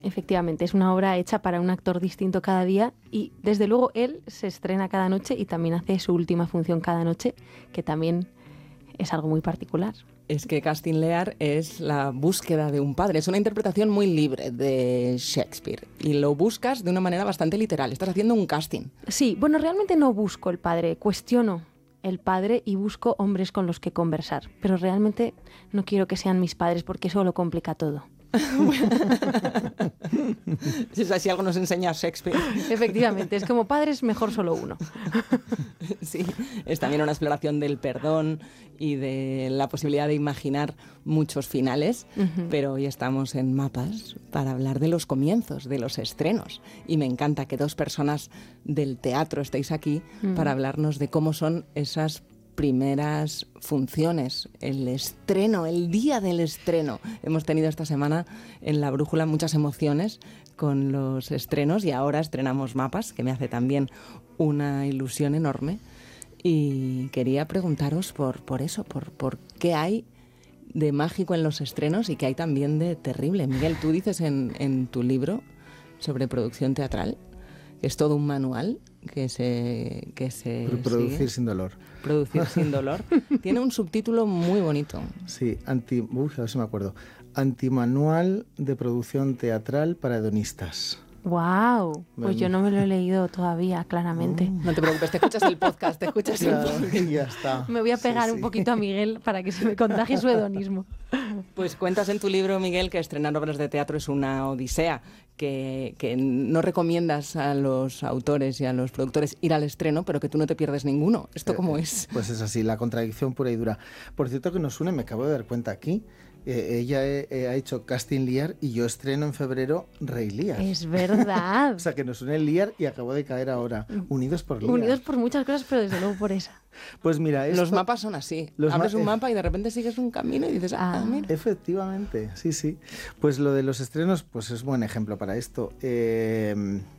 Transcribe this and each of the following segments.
Efectivamente, es una obra hecha para un actor distinto cada día y desde luego él se estrena cada noche y también hace su última función cada noche, que también es algo muy particular. Es que Casting Lear es la búsqueda de un padre, es una interpretación muy libre de Shakespeare y lo buscas de una manera bastante literal, estás haciendo un casting. Sí, bueno, realmente no busco el padre, cuestiono el padre y busco hombres con los que conversar, pero realmente no quiero que sean mis padres porque eso lo complica todo. Si algo nos enseña Shakespeare. Efectivamente, es como padres, mejor solo uno. Sí, es también una exploración del perdón y de la posibilidad de imaginar muchos finales, pero hoy estamos en Mapas para hablar de los comienzos, de los estrenos. Y me encanta que dos personas del teatro estéis aquí para hablarnos de cómo son esas primeras funciones, el estreno, el día del estreno. Hemos tenido esta semana en La Brújula muchas emociones con los estrenos y ahora estrenamos Mapas, que me hace también una ilusión enorme. Y quería preguntaros por eso, por qué hay de mágico en los estrenos y qué hay también de terrible. Miguel, tú dices en tu libro sobre producción teatral, es todo un manual que se Producir sigue. sin dolor. Producir sin dolor. Tiene un subtítulo muy bonito. Sí, a ver si me acuerdo. Antimanual de producción teatral para hedonistas. ¡Wow! Pues yo no me lo he leído todavía, claramente. No te preocupes, te escuchas el podcast, Claro, ya está. Me voy a pegar un poquito a Miguel para que se me contagie su hedonismo. Pues cuentas en tu libro, Miguel, que estrenar obras de teatro es una odisea, que no recomiendas a los autores y a los productores ir al estreno, pero que tú no te pierdes ninguno. ¿Esto cómo es? Pues es así, la contradicción pura y dura. Por cierto, que nos une, me acabo de dar cuenta aquí, ella ha hecho Casting Lear y yo estreno en febrero Rey Lear. Es verdad. O sea, que nos une Lear y acabo de caer ahora. Unidos por Lear. Unidos por muchas cosas, pero desde luego por esa. Pues mira, los mapas son así. Abres un mapa y de repente sigues un camino y dices, mira. Efectivamente, sí. Pues lo de los estrenos, pues es buen ejemplo para esto. Es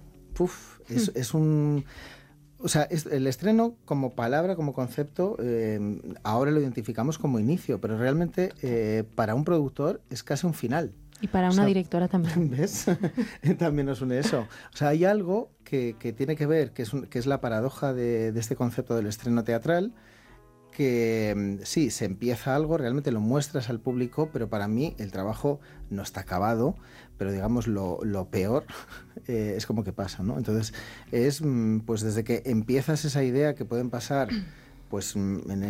un... O sea, el estreno como palabra, como concepto, ahora lo identificamos como inicio, pero realmente para un productor es casi un final. Y para una directora también. ¿Ves? También nos une eso. O sea, hay algo que tiene que ver, que es la paradoja de este concepto del estreno teatral, que sí, se empieza algo, realmente lo muestras al público, pero para mí el trabajo no está acabado, pero digamos lo peor es como que pasa, ¿no? Entonces es pues desde que empiezas esa idea que pueden pasar pues en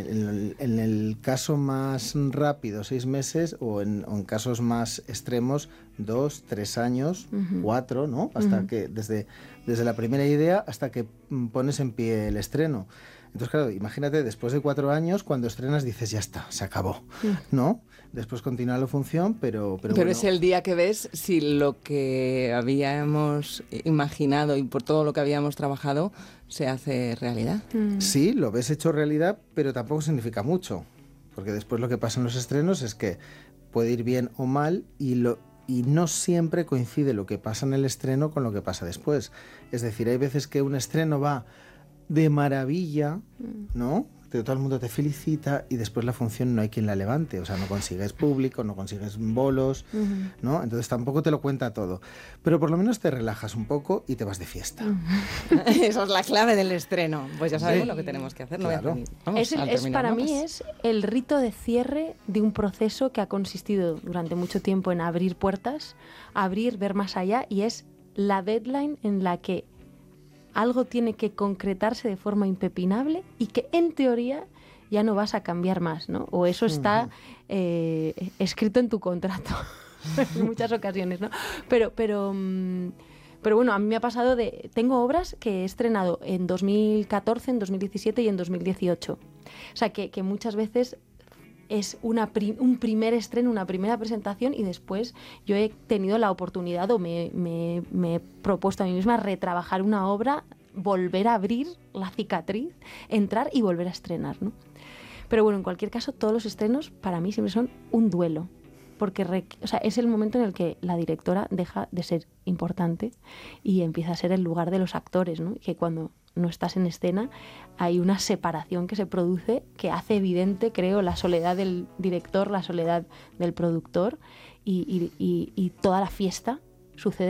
el caso más rápido 6 meses o en casos más extremos 2, 3 años, 4, ¿no? Hasta que desde la primera idea hasta que pones en pie el estreno. Entonces, claro, imagínate, después de 4 años, cuando estrenas dices, ya está, se acabó, ¿no? Después continúa la función, pero bueno. Es el día que ves si lo que habíamos imaginado y por todo lo que habíamos trabajado se hace realidad. Sí, lo ves hecho realidad, pero tampoco significa mucho, porque después lo que pasa en los estrenos es que puede ir bien o mal y no siempre coincide lo que pasa en el estreno con lo que pasa después. Es decir, hay veces que un estreno va de maravilla, ¿no? Todo el mundo te felicita y después la función no hay quien la levante, o sea, no consigues público, no consigues bolos, ¿no? Entonces tampoco te lo cuenta todo, pero por lo menos te relajas un poco y te vas de fiesta. Esa es la clave del estreno, pues ya sabemos lo que tenemos que hacer. Claro. Para mí es el rito de cierre de un proceso que ha consistido durante mucho tiempo en abrir puertas, ver más allá, y es la deadline en la que algo tiene que concretarse de forma impepinable y que en teoría ya no vas a cambiar más, ¿no? O eso está escrito en tu contrato en muchas ocasiones, ¿no? Pero bueno, a mí me ha pasado tengo obras que he estrenado en 2014, en 2017 y en 2018. O sea, que muchas veces es un primer estreno, una primera presentación, y después yo he tenido la oportunidad o me he propuesto a mí misma retrabajar una obra, volver a abrir la cicatriz, entrar y volver a estrenar, ¿no? Pero bueno, en cualquier caso, todos los estrenos para mí siempre son un duelo, porque es el momento en el que la directora deja de ser importante y empieza a ser el lugar de los actores, ¿no? Que cuando no estás en escena hay una separación que se produce que hace evidente, creo, la soledad del director, la soledad del productor y toda la fiesta sucede